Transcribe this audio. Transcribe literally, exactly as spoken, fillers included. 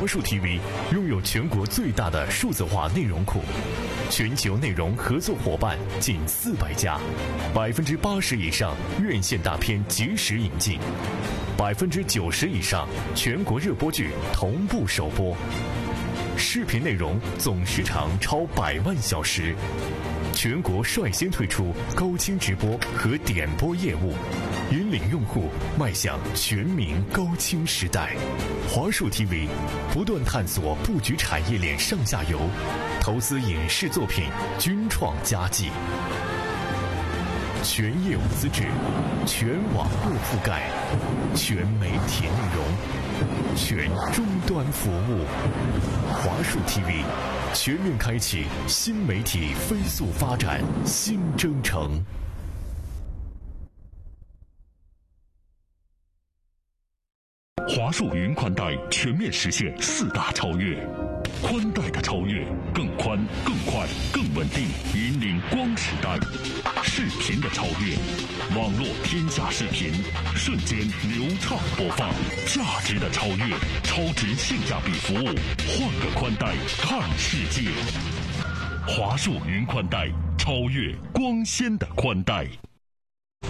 华数 T V 拥有全国最大的数字化内容库，全球内容合作伙伴近四百家，百分之八十以上院线大片及时引进，百分之九十以上全国热播剧同步首播，视频内容总时长超百万小时，全国率先推出高清直播和点播业务，引领用户迈向全民高清时代。华数 T V 不断探索布局产业链上下游，投资影视作品均创佳绩，全业务资质，全网络覆盖，全媒体内容，全终端服务。华数 T V 全面开启新媒体飞速发展新征程。 华数云宽带全面实现四大超越，宽带的超越，更宽、更快、更稳定，引领光时代；视频的超越，网络天下视频，瞬间流畅播放；价值的超越，超值性价比服务，换个宽带看世界。华数云宽带，超越光纤的宽带。